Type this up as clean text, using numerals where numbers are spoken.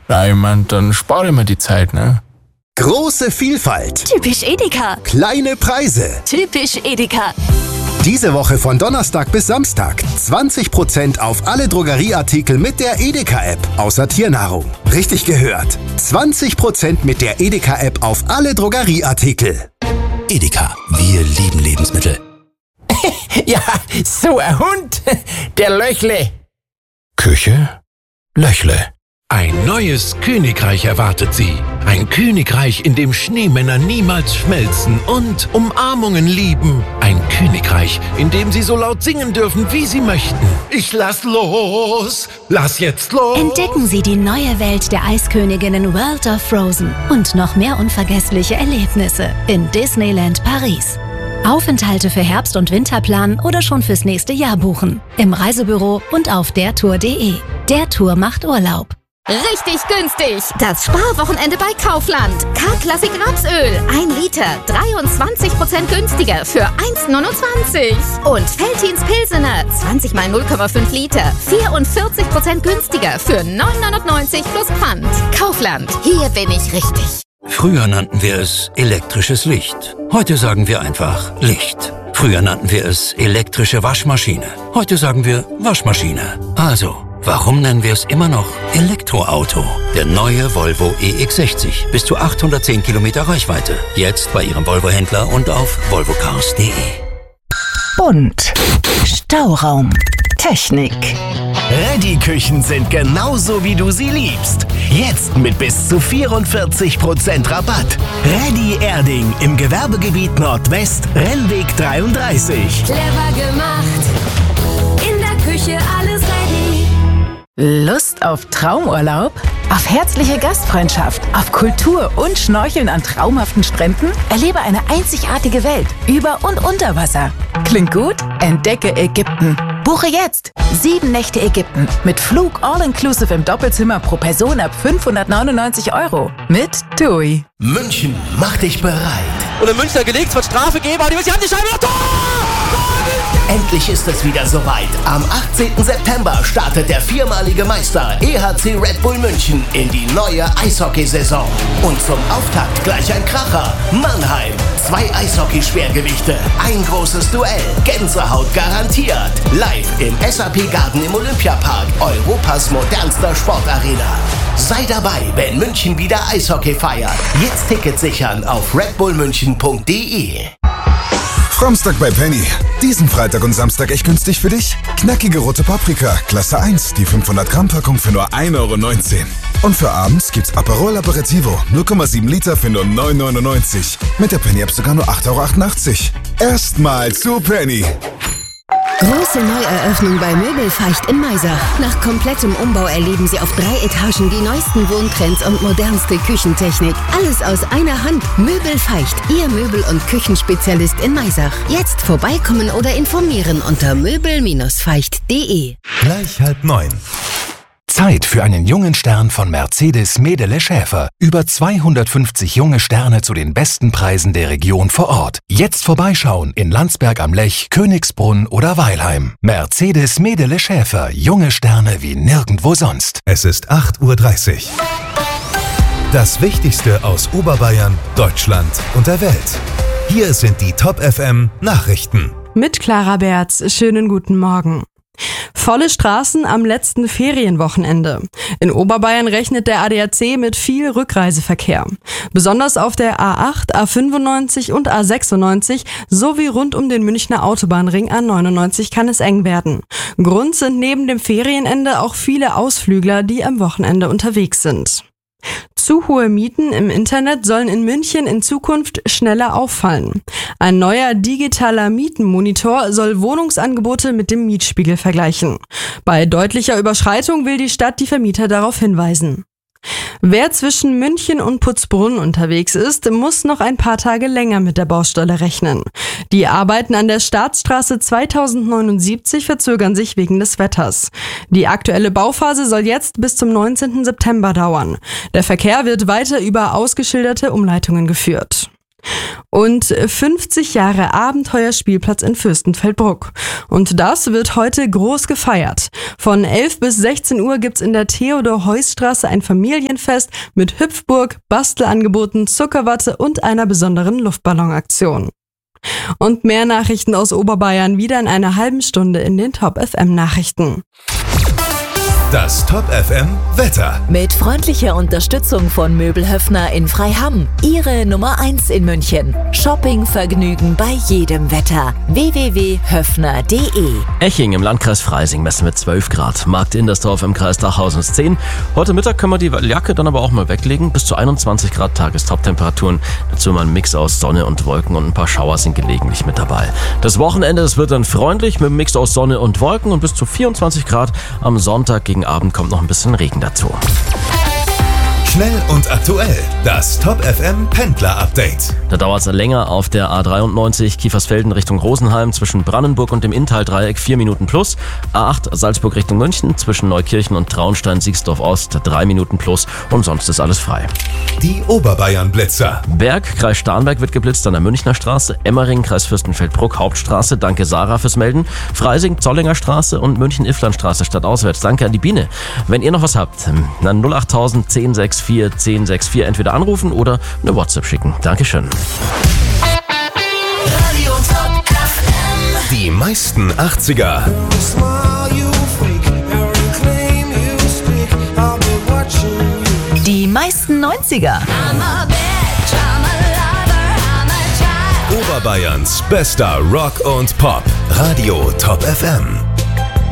Ja, ich mein, dann spar dir mal die Zeit, ne? Große Vielfalt. Typisch Edeka. Kleine Preise. Typisch Edeka. Diese Woche von Donnerstag bis Samstag 20% auf alle Drogerieartikel mit der Edeka-App, außer Tiernahrung. Richtig gehört. 20% mit der Edeka-App auf alle Drogerieartikel. Edeka, wir lieben Lebensmittel. Ja, so ein Hund, der Löchle. Küche? Löchle. Ein neues Königreich erwartet Sie. Ein Königreich, in dem Schneemänner niemals schmelzen und Umarmungen lieben. Ein Königreich, in dem Sie so laut singen dürfen, wie Sie möchten. Ich lass los, lass jetzt los. Entdecken Sie die neue Welt der Eisköniginnen World of Frozen und noch mehr unvergessliche Erlebnisse in Disneyland Paris. Aufenthalte für Herbst- und Winter planen oder schon fürs nächste Jahr buchen. Im Reisebüro und auf dertour.de. Der Tour macht Urlaub. Richtig günstig! Das Sparwochenende bei Kaufland. K-Klassik Rapsöl, 1 Liter, 23% günstiger für 1,29. Und Veltins Pilsener, 20 mal 0,5 Liter, 44% günstiger für 9,99 plus Pfand. Kaufland, hier bin ich richtig. Früher nannten wir es elektrisches Licht. Heute sagen wir einfach Licht. Früher nannten wir es elektrische Waschmaschine. Heute sagen wir Waschmaschine. Also, warum nennen wir es immer noch Elektroauto? Der neue Volvo EX60. Bis zu 810 Kilometer Reichweite. Jetzt bei Ihrem Volvo-Händler und auf volvocars.de. Bunt. Stauraum. Technik. Reddy-Küchen sind genauso, wie du sie liebst. Jetzt mit bis zu 44% Rabatt. Reddy Erding im Gewerbegebiet Nordwest, Rennweg 33. Clever gemacht. In der Küche alles ready. Lust auf Traumurlaub? Auf herzliche Gastfreundschaft? Auf Kultur und Schnorcheln an traumhaften Stränden? Erlebe eine einzigartige Welt über und unter Wasser. Klingt gut? Entdecke Ägypten. Buche jetzt 7 Nächte Ägypten mit Flug all-inclusive im Doppelzimmer pro Person ab 599 € mit TUI. München, mach dich bereit. Und in München gelegt, es wird Strafe geben, aber die haben die Scheibe noch Tor! Endlich ist es wieder soweit. Am 18. September startet der viermalige Meister EHC Red Bull München in die neue Eishockeysaison. Und zum Auftakt gleich ein Kracher. Mannheim. 2 Eishockey-Schwergewichte. Ein großes Duell. Gänsehaut garantiert. Live im SAP Garden im Olympiapark. Europas modernster Sportarena. Sei dabei, wenn München wieder Eishockey feiert. Jetzt Tickets sichern auf redbullmünchen.de. Samstag bei Penny. Diesen Freitag und Samstag echt günstig für dich? Knackige rote Paprika, Klasse 1, die 500 Gramm Packung für nur 1,19 €. Und für abends gibt's Aperol Aperitivo, 0,7 Liter für nur 9,99 €. Mit der Penny App sogar nur 8,88 €. Erstmal zu Penny. Große Neueröffnung bei Möbelfeicht in Maisach. Nach komplettem Umbau erleben Sie auf 3 Etagen die neuesten Wohntrends und modernste Küchentechnik. Alles aus einer Hand. Möbelfeicht, Ihr Möbel- und Küchenspezialist in Maisach. Jetzt vorbeikommen oder informieren unter möbel-feicht.de. Gleich 8:30. Zeit für einen jungen Stern von Mercedes Medele Schäfer. Über 250 junge Sterne zu den besten Preisen der Region vor Ort. Jetzt vorbeischauen in Landsberg am Lech, Königsbrunn oder Weilheim. Mercedes Medele Schäfer. Junge Sterne wie nirgendwo sonst. Es ist 8:30 Uhr. Das Wichtigste aus Oberbayern, Deutschland und der Welt. Hier sind die Top FM Nachrichten. Mit Clara Berz. Schönen guten Morgen. Volle Straßen am letzten Ferienwochenende. In Oberbayern rechnet der ADAC mit viel Rückreiseverkehr. Besonders auf der A8, A95 und A96 sowie rund um den Münchner Autobahnring A99 kann es eng werden. Grund sind neben dem Ferienende auch viele Ausflügler, die am Wochenende unterwegs sind. Zu hohe Mieten im Internet sollen in München in Zukunft schneller auffallen. Ein neuer digitaler Mietenmonitor soll Wohnungsangebote mit dem Mietspiegel vergleichen. Bei deutlicher Überschreitung will die Stadt die Vermieter darauf hinweisen. Wer zwischen München und Putzbrunn unterwegs ist, muss noch ein paar Tage länger mit der Baustelle rechnen. Die Arbeiten an der Staatsstraße 2079 verzögern sich wegen des Wetters. Die aktuelle Bauphase soll jetzt bis zum 19. September dauern. Der Verkehr wird weiter über ausgeschilderte Umleitungen geführt. Und 50 Jahre Abenteuerspielplatz in Fürstenfeldbruck. Und das wird heute groß gefeiert. Von 11 bis 16 Uhr gibt's in der Theodor-Heuss-Straße ein Familienfest mit Hüpfburg, Bastelangeboten, Zuckerwatte und einer besonderen Luftballonaktion. Und mehr Nachrichten aus Oberbayern wieder in einer halben Stunde in den Top FM Nachrichten. Das Top FM Wetter. Mit freundlicher Unterstützung von Möbel Höffner in Freiham. Ihre Nummer 1 in München. Shoppingvergnügen bei jedem Wetter. www.höffner.de. Eching im Landkreis Freising messen mit 12 Grad. Markt Indersdorf im Kreis Dachhausen ist 10. Heute Mittag können wir die Jacke dann aber auch mal weglegen. Bis zu 21 Grad Tagestoptemperaturen. Dazu mal ein Mix aus Sonne und Wolken und ein paar Schauer sind gelegentlich mit dabei. Das Wochenende, das wird dann freundlich mit einem Mix aus Sonne und Wolken und bis zu 24 Grad. Am Sonntag gegen Abend kommt noch ein bisschen Regen dazu. Schnell und aktuell. Das Top FM Pendler Update. Da dauert es länger auf der A93 Kiefersfelden Richtung Rosenheim zwischen Brandenburg und dem Inntal-Dreieck 4 Minuten plus. A8 Salzburg Richtung München zwischen Neukirchen und Traunstein-Siegsdorf Ost 3 Minuten plus und sonst ist alles frei. Die Oberbayern Blitzer. Berg, Kreis Starnberg wird geblitzt an der Münchner Straße, Emmering, Kreis Fürstenfeldbruck, Hauptstraße, danke Sarah fürs Melden, Freising, Zollinger Straße und München-Iflandstraße stadtauswärts, danke an die Biene. Wenn ihr noch was habt, dann 08000 1064 1064 entweder anrufen oder eine WhatsApp schicken. Dankeschön. Radio Top FM. Die meisten 80er. Die meisten 90er. Oberbayerns bester Rock und Pop. Radio Top FM.